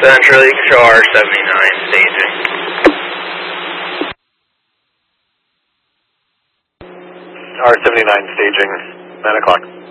Central, you can show R79 staging. R79 staging, 9 o'clock.